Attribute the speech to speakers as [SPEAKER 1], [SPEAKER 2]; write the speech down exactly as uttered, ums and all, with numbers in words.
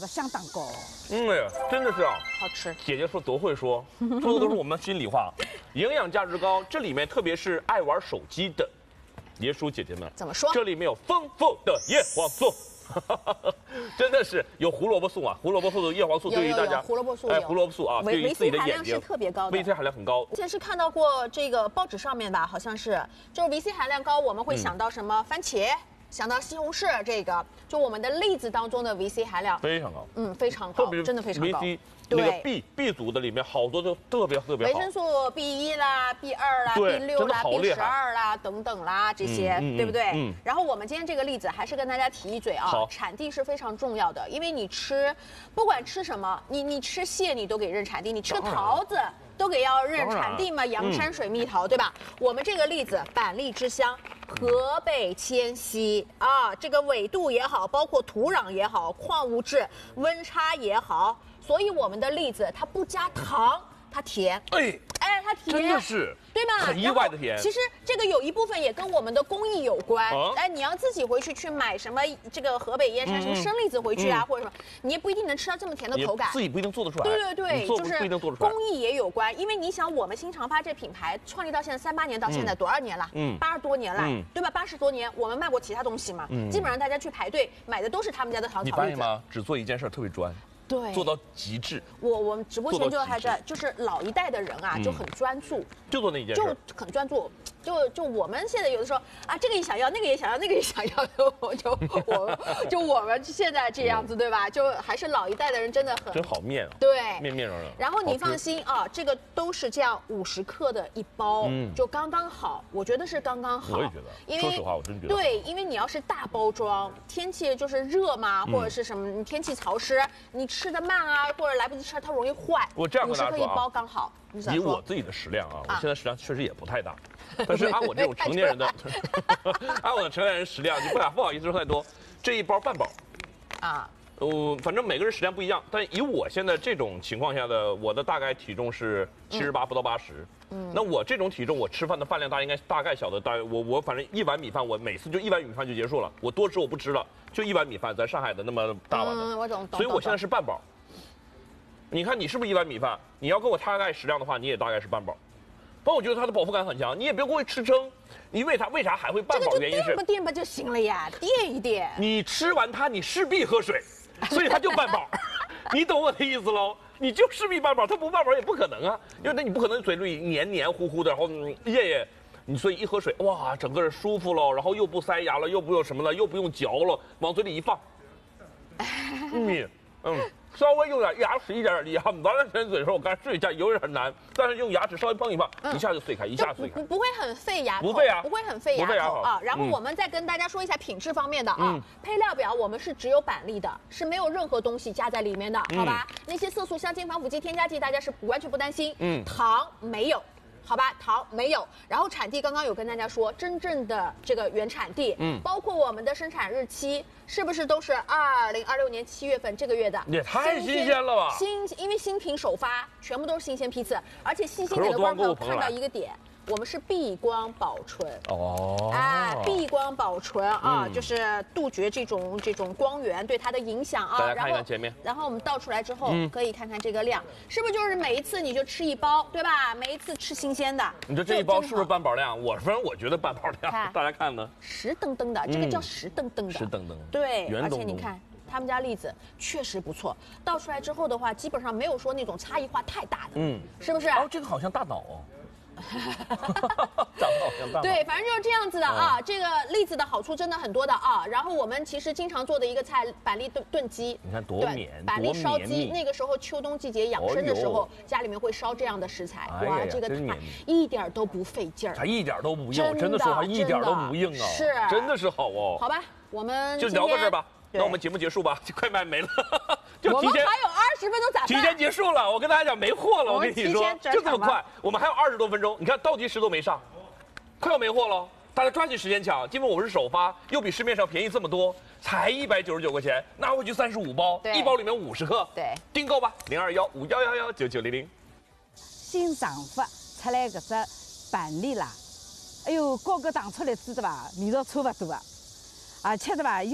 [SPEAKER 1] 相当高。
[SPEAKER 2] 嗯哎呀，真的是啊，
[SPEAKER 3] 好吃。
[SPEAKER 2] 姐姐说多会说，说的都是我们心里话，营养价值高。这里面特别是爱玩手机的爷叔姐姐们，
[SPEAKER 3] 怎么说？
[SPEAKER 2] 这里面有丰富的叶黄素。真的是有胡萝卜素啊，胡萝卜素的叶黄素对于大家，
[SPEAKER 3] 胡萝卜素，
[SPEAKER 2] 哎，胡萝卜素啊，对于自己的眼睛
[SPEAKER 3] 是特别高的
[SPEAKER 2] ，V C 含量很高。
[SPEAKER 3] 之前是看到过这个报纸上面吧，好像是，就是 V C 含量高，我们会想到什么？番茄，想到西红柿，这个就我们的栗子当中的 V C 含量
[SPEAKER 2] 非常高，
[SPEAKER 3] 嗯，非常高，真的非常高。
[SPEAKER 2] 那个 B B 族的里面好多都特别特别好，
[SPEAKER 3] 维生素 B 一啦、B 二啦、B 六啦、B 十二啦等等啦，这些对不对？嗯。然后我们今天这个例子还是跟大家提一嘴啊，产地是非常重要的，因为你吃，不管吃什么，你你吃蟹你都给认产地，你吃个桃子都给要认产地嘛，阳山水蜜桃对吧？我们这个例子板栗之乡。河北迁西啊，这个纬度也好，包括土壤也好，矿物质、温差也好，所以我们的栗子它不加糖，它甜。哎哎，它甜，
[SPEAKER 2] 真的是
[SPEAKER 3] 对吧？
[SPEAKER 2] 很意外的甜。
[SPEAKER 3] 其实这个有一部分也跟我们的工艺有关。啊、哎，你要自己回去去买什么这个河北燕山、嗯、什么生栗子回去啊，嗯、或者什么，你也不一定能吃到这么甜的口感，
[SPEAKER 2] 自己不一定做得出来。
[SPEAKER 3] 对对对，
[SPEAKER 2] 就是不一定做得出来。
[SPEAKER 3] 工艺也有关，因为你想，我们新长发这品牌创立到现在三八年到现在、嗯、多少年了？嗯，八十多年了，嗯、对吧？八十多年，我们卖过其他东西嘛，嗯、基本上大家去排队买的都是他们家的糖炒栗子。
[SPEAKER 2] 你发现吗？只做一件事特别专。
[SPEAKER 3] 对，
[SPEAKER 2] 做到极致。
[SPEAKER 3] 我我们直播间就还在，就是老一代的人啊，就很专注，
[SPEAKER 2] 就做那一件事，
[SPEAKER 3] 就很专注。就就我们现在有的时候啊，这个也想要，那个也想要，那个也想要，就就我就我们现在这样子，对吧？就还是老一代的人真的很
[SPEAKER 2] 真好面啊，
[SPEAKER 3] 对，
[SPEAKER 2] 面面软软。
[SPEAKER 3] 然后你放心啊，这个都是这样五十克的一包，就刚刚好，我觉得是刚刚好。
[SPEAKER 2] 我也觉得，
[SPEAKER 3] 因为
[SPEAKER 2] 说实话，我真觉得
[SPEAKER 3] 对，因为你要是大包装，天气就是热嘛，或者是什么天气潮湿，你吃的慢啊，或者来不及吃，它容易坏。
[SPEAKER 2] 我这样跟大家说啊，
[SPEAKER 3] 五十克一包刚好。
[SPEAKER 2] 以我自己的食量啊，我现在食量确实也不太大，但是按我这种成年人的，按我的成年人食量，就不敢不好意思说太多。这一包半饱，啊，呃，反正每个人食量不一样，但以我现在这种情况下的，我的大概体重是七十八不到八十。嗯，那我这种体重，我吃饭的饭量大概应该大概晓得，大概我我反正一碗米饭，我每次就一碗米饭就结束了，我多吃我不吃了，就一碗米饭，在上海的那么大碗的，
[SPEAKER 3] 嗯，我懂，
[SPEAKER 2] 所以我现在是半饱。你看你是不是一碗米饭？你要跟我大概食量的话，你也大概是半饱。不然我觉得它的饱腹感很强，你也别过于吃撑。你为啥为啥还会半饱？原因是
[SPEAKER 3] 垫吧垫吧就行了呀，垫一垫。
[SPEAKER 2] 你吃完它，你势必喝水，所以它就半饱。你懂我的意思喽？你就势必半饱，它不半饱也不可能啊，因为那你不可能嘴里黏黏糊糊的，然后夜夜。你所以一喝水，哇，整个人舒服了，然后又不塞牙了，又不用什么了，又不用嚼了，往嘴里一放，嗯嗯。稍微用点牙齿一点点力，很完全嘴的时候，我刚才试一下，有点难，但是用牙齿稍微碰一碰，一下就碎开，一下碎开，
[SPEAKER 3] 不会很费牙口，
[SPEAKER 2] 不费啊，
[SPEAKER 3] 不会很费牙口啊。然后我们再跟大家说一下品质方面的啊，配料表我们是只有板栗的，是没有任何东西加在里面的，好吧？那些色素、香精、防腐剂、添加剂，大家是完全不担心。嗯，糖没有。好吧，糖没有，然后产地刚刚有跟大家说，真正的这个原产地，嗯，包括我们的生产日期是不是都是二零二六年七月份这个月的？
[SPEAKER 2] 也太新鲜了吧！
[SPEAKER 3] 新，因为新品首发，全部都是新鲜批次，而且细心点的观众看到一个点。我们是避光保纯哦，哎，避光保纯啊，嗯、就是杜绝这种这种光源对它的影响啊。
[SPEAKER 2] 大家看一看前面，
[SPEAKER 3] 然后我们倒出来之后，嗯、可以看看这个量，是不是就是每一次你就吃一包，对吧？每一次吃新鲜的。
[SPEAKER 2] 你说这一包是不是半饱量？我反正我觉得半饱量，大家看呢，
[SPEAKER 3] 实登登的，这个叫实登登的，
[SPEAKER 2] 实登登。
[SPEAKER 3] 对，而且你看。他们家栗子确实不错，倒出来之后的话，基本上没有说那种差异化太大的，嗯，是不是？
[SPEAKER 2] 哦，这个好像大脑哦。
[SPEAKER 3] 对，反正就是这样子的啊。嗯、这个栗子的好处真的很多的啊。然后我们其实经常做的一个菜，板栗炖炖鸡，
[SPEAKER 2] 你看多绵，
[SPEAKER 3] 板栗烧鸡。那个时候秋冬季节养生的时候，家里面会烧这样的食材。哇，这个太一点都不费劲儿，
[SPEAKER 2] 它一点都不硬。我真的说它一点都不硬啊，
[SPEAKER 3] 是，
[SPEAKER 2] 真的是好哦。
[SPEAKER 3] 好吧，我们
[SPEAKER 2] 就聊到这儿吧。那我们节目结束吧，快卖没了，就提前
[SPEAKER 3] 还有二十分钟咋办？
[SPEAKER 2] 提前结束了，我跟大家讲没货了，我跟你说，就这么快，我们还有二十多分钟，你看倒计时都没上，快要没货了，大家抓紧时间抢，因为我们是首发，又比市面上便宜这么多，才一百九十九块钱，拿回去三十五包，一包里面五十克，
[SPEAKER 3] 对，
[SPEAKER 2] 订购吧，零二幺五幺幺幺九九零零。
[SPEAKER 1] 新长发出来搿只板栗啦，哎呦，高个打出来吃的吧，味道差不多啊，啊，吃的吧。